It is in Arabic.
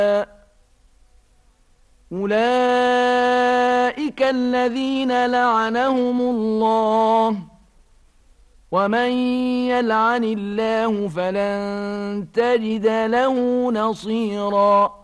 أولئك الذين لعنهم الله ومن يلعن الله فلن تجد له نصيرا